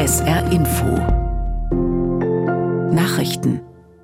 SR Info Nachrichten.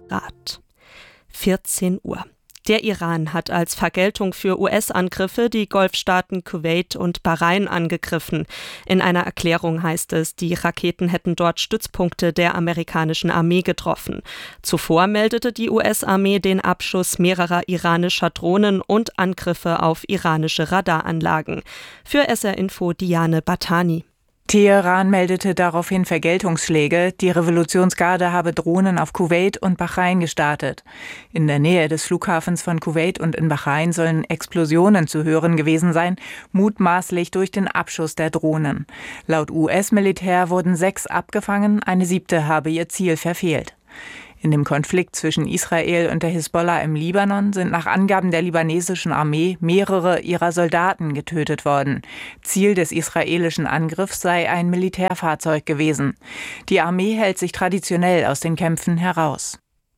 14 Uhr. Der Iran hat als Vergeltung für US-Angriffe die Golfstaaten Kuwait und Bahrain angegriffen. In einer Erklärung heißt es, die Raketen hätten dort Stützpunkte der amerikanischen Armee getroffen. Zuvor meldete die US-Armee den Abschuss mehrerer iranischer Drohnen und Angriffe auf iranische Radaranlagen. Für SR Info Diane Batani. Teheran meldete daraufhin Vergeltungsschläge. Die Revolutionsgarde habe Drohnen auf Kuwait und Bahrain gestartet. In der Nähe des Flughafens von Kuwait und in Bahrain sollen Explosionen zu hören gewesen sein, mutmaßlich durch den Abschuss der Drohnen. Laut US-Militär wurden 6 abgefangen, eine 7. habe ihr Ziel verfehlt. In dem Konflikt zwischen Israel und der Hisbollah im Libanon sind nach Angaben der libanesischen Armee mehrere ihrer Soldaten getötet worden. Ziel des israelischen Angriffs sei ein Militärfahrzeug gewesen. Die Armee hält sich traditionell aus den Kämpfen heraus.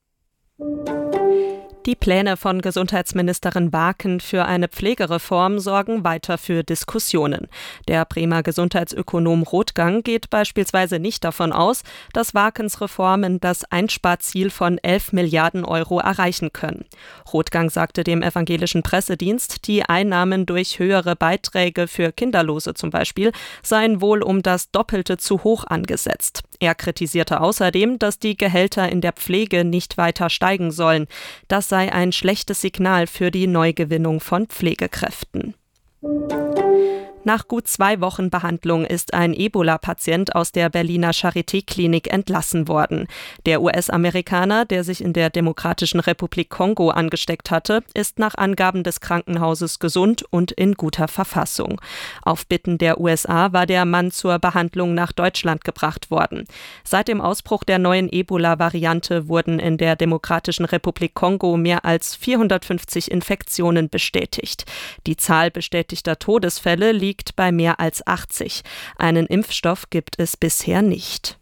Die Pläne von Gesundheitsministerin Barken für eine Pflegereform sorgen weiter für Diskussionen. Der Bremer Gesundheitsökonom Rothgang geht beispielsweise nicht davon aus, dass Barkens Reformen das Einsparziel von 11 Milliarden Euro erreichen können. Rothgang sagte dem evangelischen Pressedienst, die Einnahmen durch höhere Beiträge für Kinderlose zum Beispiel seien wohl um das Doppelte zu hoch angesetzt. Er kritisierte außerdem, dass die Gehälter in der Pflege nicht weiter steigen sollen. Das sei ein schlechtes Signal für die Neugewinnung von Pflegekräften. Nach gut 2 Wochen Behandlung ist ein Ebola-Patient aus der Berliner Charité-Klinik entlassen worden. Der US-Amerikaner, der sich in der Demokratischen Republik Kongo angesteckt hatte, ist nach Angaben des Krankenhauses gesund und in guter Verfassung. Auf Bitten der USA war der Mann zur Behandlung nach Deutschland gebracht worden. Seit dem Ausbruch der neuen Ebola-Variante wurden in der Demokratischen Republik Kongo mehr als 450 Infektionen bestätigt. Die Zahl bestätigter Todesfälle liegt bei mehr als 80. Einen Impfstoff gibt es bisher nicht.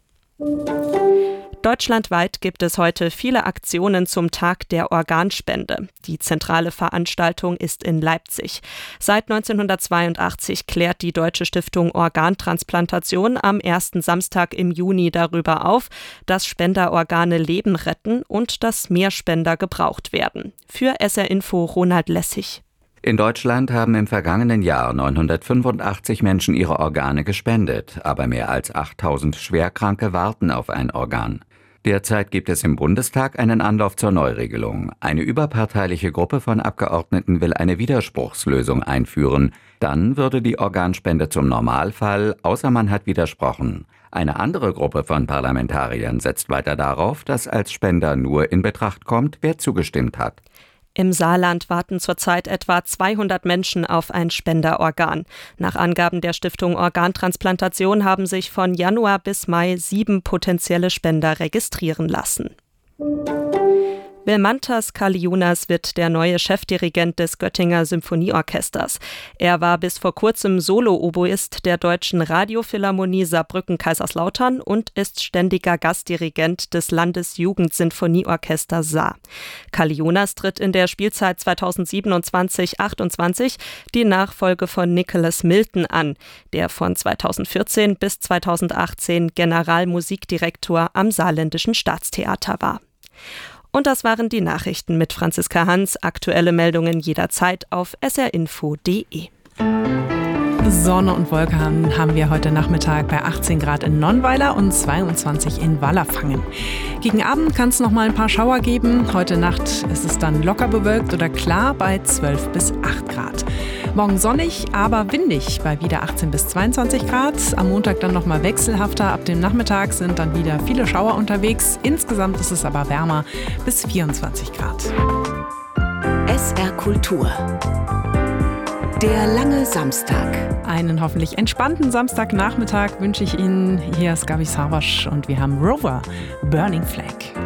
Deutschlandweit gibt es heute viele Aktionen zum Tag der Organspende. Die zentrale Veranstaltung ist in Leipzig. Seit 1982 klärt die Deutsche Stiftung Organtransplantation am ersten Samstag im Juni darüber auf, dass Spenderorgane Leben retten und dass mehr Spender gebraucht werden. Für SR Info Ronald Lessig. In Deutschland haben im vergangenen Jahr 985 Menschen ihre Organe gespendet, aber mehr als 8000 Schwerkranke warten auf ein Organ. Derzeit gibt es im Bundestag einen Anlauf zur Neuregelung. Eine überparteiliche Gruppe von Abgeordneten will eine Widerspruchslösung einführen. Dann würde die Organspende zum Normalfall, außer man hat widersprochen. Eine andere Gruppe von Parlamentariern setzt weiter darauf, dass als Spender nur in Betracht kommt, wer zugestimmt hat. Im Saarland warten zurzeit etwa 200 Menschen auf ein Spenderorgan. Nach Angaben der Stiftung Organtransplantation haben sich von Januar bis Mai 7 potenzielle Spender registrieren lassen. Vilmantas Kalliunas wird der neue Chefdirigent des Göttinger Symphonieorchesters. Er war bis vor kurzem Solo-Oboist der Deutschen Radiophilharmonie Saarbrücken-Kaiserslautern und ist ständiger Gastdirigent des Landesjugendsinfonieorchester Saar. Kalliunas tritt in der Spielzeit 2027/28 die Nachfolge von Nicholas Milton an, der von 2014 bis 2018 Generalmusikdirektor am Saarländischen Staatstheater war. Und das waren die Nachrichten mit Franziska Hans. Aktuelle Meldungen jederzeit auf srinfo.de. Sonne und Wolken haben wir heute Nachmittag bei 18 Grad in Nonnweiler und 22 in Wallerfangen. Gegen Abend kann es noch mal ein paar Schauer geben. Heute Nacht ist es dann locker bewölkt oder klar bei 12 bis 8 Grad. Morgen sonnig, aber windig bei wieder 18 bis 22 Grad. Am Montag dann noch mal wechselhafter. Ab dem Nachmittag sind dann wieder viele Schauer unterwegs. Insgesamt ist es aber wärmer bis 24 Grad. SR Kultur. Der lange Samstag. Einen hoffentlich entspannten Samstagnachmittag wünsche ich Ihnen. Hier ist Gabi Savasch und wir haben Rover, Burning Flag.